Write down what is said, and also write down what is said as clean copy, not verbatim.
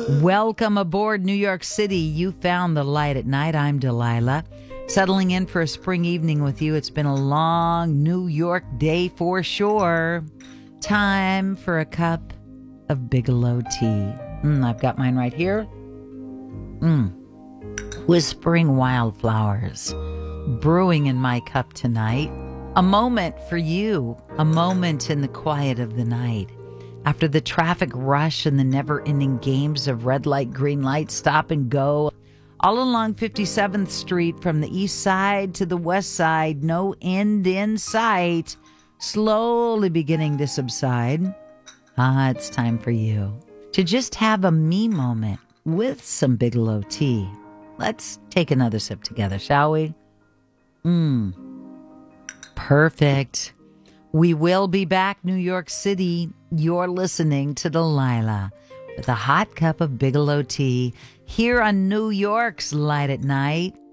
Welcome aboard New York City. You found the light at night. I'm Delilah. Settling in for a spring evening with you. It's been a long New York day for sure. Time for a cup of Bigelow tea. I've got mine right here. Whispering wildflowers brewing in my cup tonight. A moment for you. A moment in the quiet of the night. After the traffic rush and the never-ending games of red light, green light, stop and go, all along 57th Street from the east side to the west side, no end in sight, slowly beginning to subside. It's time for you to just have a me moment with some Bigelow tea. Let's take another sip together, shall we? Perfect. We will be back, New York City. You're listening to Delilah with a hot cup of Bigelow tea here on New York's Light at Night.